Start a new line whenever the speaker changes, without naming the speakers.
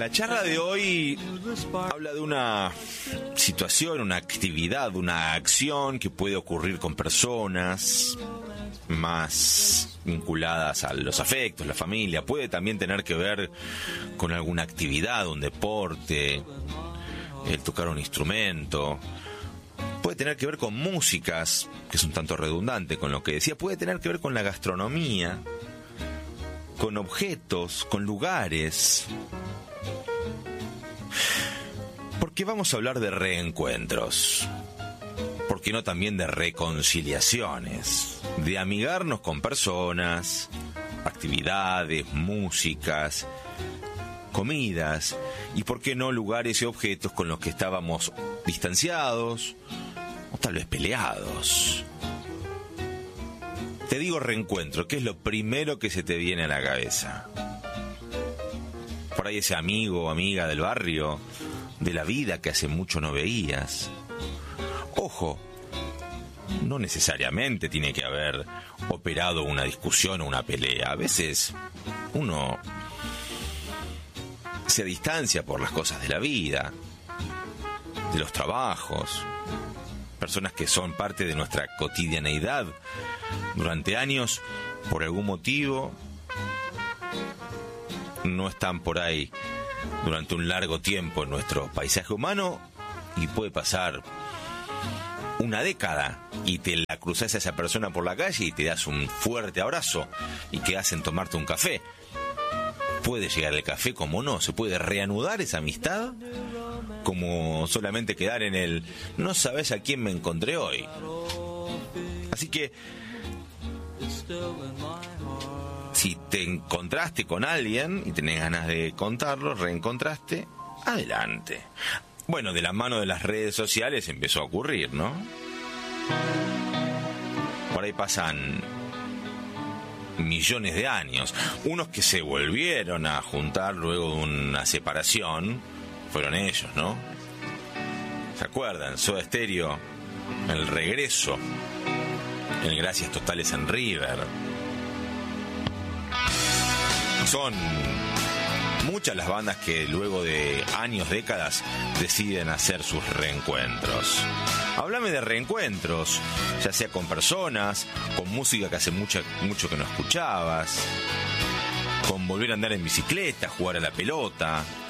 La charla de hoy habla de una situación, una actividad, una acción que puede ocurrir con personas más vinculadas a los afectos, la familia. Puede también tener que ver con alguna actividad, un deporte, el tocar un instrumento. Puede tener que ver con músicas, que es un tanto redundante con lo que decía. Puede tener que ver con la gastronomía, con objetos, con lugares. Porque vamos a hablar de reencuentros. ¿Por qué no también de reconciliaciones? De amigarnos con personas, actividades, músicas, comidas, y por qué no lugares y objetos con los que estábamos distanciados o tal vez peleados. Te digo reencuentro, ¿qué es lo primero que se te viene a la cabeza? Por ahí ese amigo o amiga del barrio, de la vida que hace mucho no veías. Ojo, no necesariamente tiene que haber operado una discusión o una pelea. A veces uno se distancia por las cosas de la vida, de los trabajos, personas que son parte de nuestra cotidianeidad durante años, por algún motivo no están por ahí durante un largo tiempo en nuestro paisaje humano, y puede pasar una década y te la cruzas a esa persona por la calle y te das un fuerte abrazo y quedás en tomarte un café. Puede llegar el café, como no, se puede reanudar esa amistad, como solamente quedar en el no sabes a quién me encontré hoy. Así que si te encontraste con alguien y tenés ganas de contarlo, reencontraste, adelante. Bueno, de la mano de las redes sociales empezó a ocurrir, ¿no? Por ahí pasan millones de años. Unos que se volvieron a juntar luego de una separación fueron ellos, ¿no? ¿Se acuerdan? Soda Stereo, el regreso, el Gracias Totales en River. Son muchas las bandas que luego de años, décadas, deciden hacer sus reencuentros. Háblame de reencuentros, ya sea con personas, con música que hace mucho que no escuchabas, con volver a andar en bicicleta, jugar a la pelota,